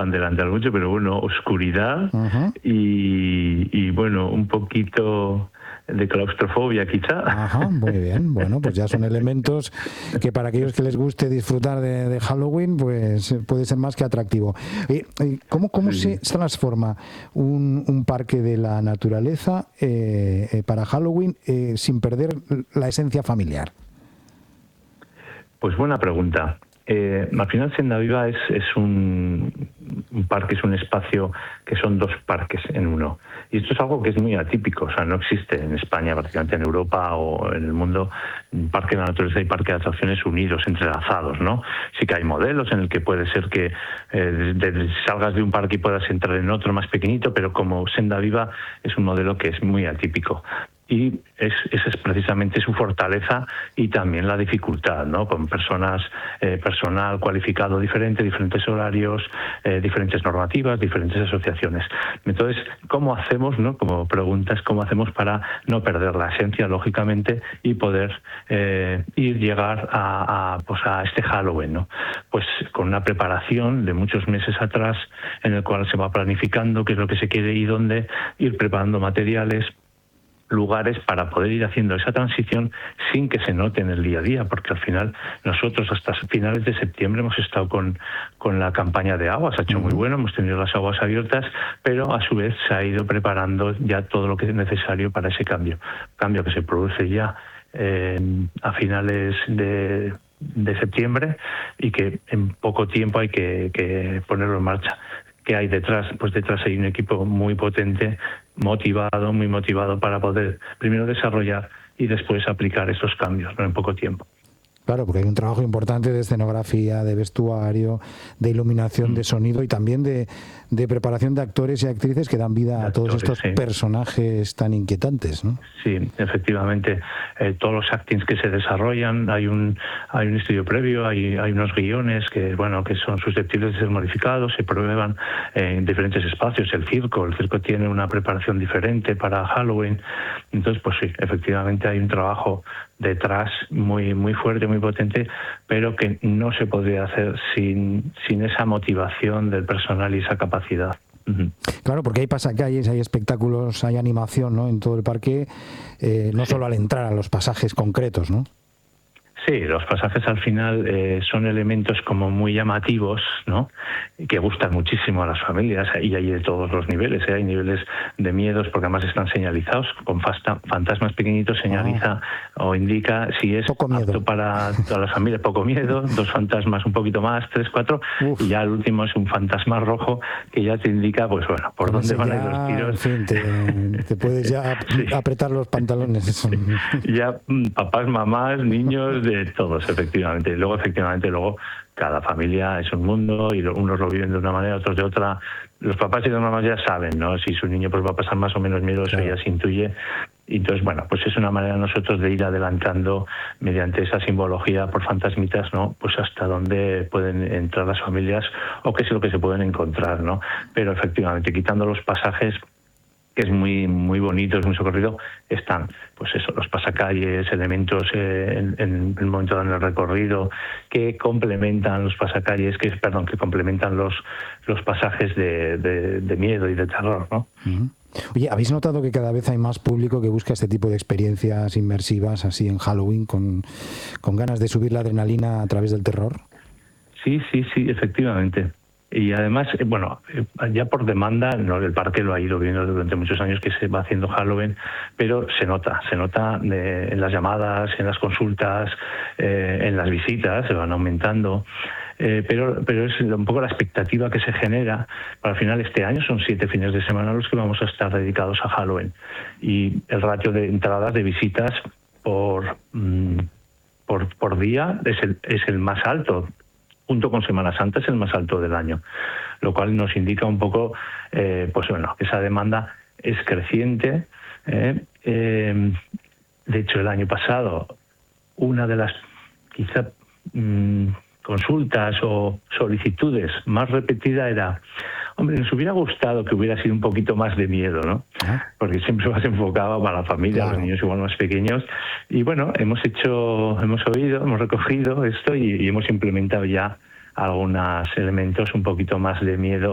adelantar mucho, pero bueno, oscuridad y bueno, un poquito de claustrofobia quizá. Ajá, muy bien. Bueno, pues ya son elementos que para aquellos que les guste disfrutar de Halloween, pues puede ser más que atractivo. ¿Cómo se transforma un parque de la naturaleza para Halloween sin perder la esencia familiar? Pues buena pregunta. Al final Senda Viva es un parque, es un espacio que son dos parques en uno. Y esto es algo que es muy atípico, o sea, no existe en España, prácticamente en Europa o en el mundo, un parque de la naturaleza y parque de atracciones unidos, entrelazados, ¿no? Sí que hay modelos en el que puede ser que salgas de un parque y puedas entrar en otro más pequeñito, pero como Senda Viva es un modelo que es muy atípico. Y esa es precisamente su fortaleza y también la dificultad, ¿no? Con personal cualificado diferente, diferentes horarios, diferentes normativas, diferentes asociaciones. Entonces, ¿cómo hacemos, no? Como preguntas, ¿cómo hacemos para no perder la esencia, lógicamente, y poder llegar a este Halloween, ¿no? Pues con una preparación de muchos meses atrás, en el cual se va planificando qué es lo que se quiere y dónde, ir preparando materiales, lugares para poder ir haciendo esa transición sin que se note en el día a día, porque al final nosotros hasta finales de septiembre hemos estado con la campaña de aguas, ha hecho muy bueno, hemos tenido las aguas abiertas, pero a su vez se ha ido preparando ya todo lo que es necesario para ese cambio que se produce ya a finales de septiembre y que en poco tiempo hay que ponerlo en marcha. ¿Qué hay detrás? Pues detrás hay un equipo muy potente, muy motivado para poder primero desarrollar y después aplicar esos cambios, ¿no? En poco tiempo. Claro, porque hay un trabajo importante de escenografía, de vestuario, de iluminación, de sonido y también de preparación de actores y actrices que dan vida a todos estos personajes tan inquietantes, ¿no? Sí, efectivamente. Todos los actings que se desarrollan, hay un estudio previo, hay unos guiones que son susceptibles de ser modificados, se prueban en diferentes espacios. El circo tiene una preparación diferente para Halloween. Entonces, pues sí, efectivamente hay un trabajo detrás muy muy fuerte, muy potente, pero que no se podría hacer sin esa motivación del personal y esa capacidad. Claro, porque hay pasacalles, hay espectáculos, hay animación, ¿no? En todo el parque, no solo al entrar a los pasajes concretos, ¿no? Sí, los pasajes al final son elementos como muy llamativos, ¿no? Que gustan muchísimo a las familias y hay de todos los niveles, hay niveles de miedos porque además están señalizados, con fantasmas pequeñitos señaliza o indica si es apto para todas las familias, poco miedo, 2 fantasmas un poquito más, 3, 4, y ya el último es un fantasma rojo que ya te indica, pues bueno, por dónde van a ir los tiros. En fin, te puedes ya apretar los pantalones. Ya papás, mamás, niños, de todos, efectivamente. Luego cada familia es un mundo y unos lo viven de una manera, otros de otra. Los papás y las mamás ya saben, ¿no? Si su niño pues va a pasar más o menos miedo, eso ya se intuye. Y entonces, bueno, pues es una manera nosotros de ir adelantando mediante esa simbología por fantasmitas, ¿no? Pues hasta dónde pueden entrar las familias o qué es lo que se pueden encontrar, ¿no? Pero efectivamente, quitando los pasajes, que es muy muy bonito, es muy socorrido, están pues eso, los pasacalles, elementos en el momento del recorrido que complementan los pasacalles, que complementan los pasajes de miedo y de terror, ¿no? Oye, ¿habéis notado que cada vez hay más público que busca este tipo de experiencias inmersivas así en Halloween con ganas de subir la adrenalina a través del terror? Sí, efectivamente. Y además, ya por demanda, ¿no? El parque lo ha ido viendo durante muchos años que se va haciendo Halloween, pero se nota en las llamadas, en las consultas, en las visitas, se van aumentando. Pero es un poco la expectativa que se genera. Para el final este año son 7 fines de semana los que vamos a estar dedicados a Halloween. Y el ratio de entradas, de visitas por día es el más alto. Junto con Semana Santa es el más alto del año, lo cual nos indica un poco esa demanda es creciente. De hecho, el año pasado una de las quizá consultas o solicitudes más repetida era: hombre, nos hubiera gustado que hubiera sido un poquito más de miedo, ¿no? Porque siempre vas enfocado para la familia, los niños igual más pequeños. Y bueno, hemos recogido esto y hemos implementado ya algunos elementos un poquito más de miedo